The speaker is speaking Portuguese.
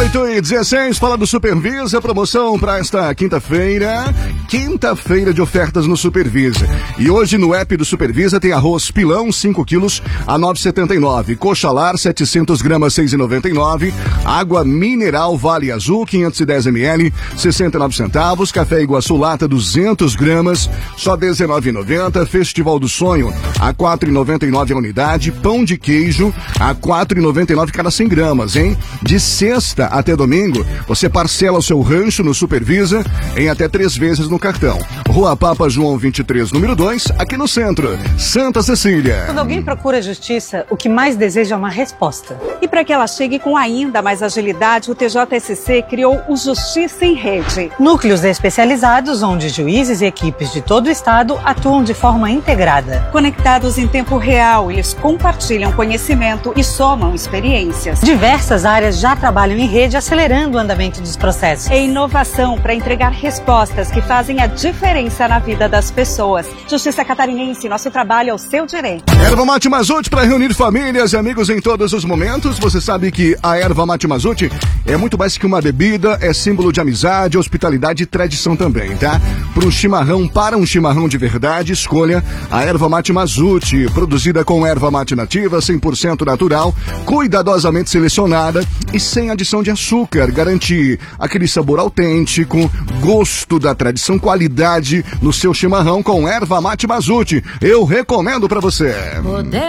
8h16, fala do Supervisa, promoção para esta quinta-feira de ofertas no Supervisa. E hoje no app do Supervisa tem arroz pilão 5 quilos a 9,79, coxa lar 700 gramas 6,99, água mineral Vale Azul 510 ml 69 centavos, café Iguaçu lata 200 gramas só 19,90, Festival do Sonho a 4,99 a unidade, pão de queijo a 4,99 cada 100 gramas, hein? De sexta até domingo, você parcela o seu rancho no Supervisa em até 3 vezes no cartão. Rua Papa João 23, número 2, aqui no centro, Santa Cecília. Quando alguém procura justiça, o que mais deseja é uma resposta. E para que ela chegue com ainda mais agilidade, o TJSC criou o Justiça em Rede. Núcleos especializados onde juízes e equipes de todo o estado atuam de forma integrada. Conectados em tempo real, eles compartilham conhecimento e somam experiências. Diversas áreas já trabalham em rede, acelerando o andamento dos processos. É inovação para entregar respostas que fazem a diferença na vida das pessoas. Justiça Catarinense, nosso trabalho é o seu direito. Erva Mate Mazute para reunir famílias e amigos em todos os momentos. Você sabe que a Erva Mate Mazute é muito mais que uma bebida, é símbolo de amizade, hospitalidade e tradição também, tá? Para um chimarrão de verdade, escolha a Erva Mate Mazute, produzida com erva mate nativa, 100% natural, cuidadosamente selecionada e sem adição de açúcar. Garante aquele sabor autêntico, gosto da tradição, qualidade no seu chimarrão com Erva Mate Mazute. Eu recomendo para você.